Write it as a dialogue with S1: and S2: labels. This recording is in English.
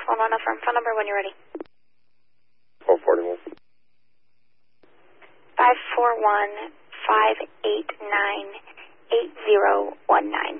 S1: 1 affirm. Phone number when you're ready.
S2: 1241.
S1: 541-589-8019.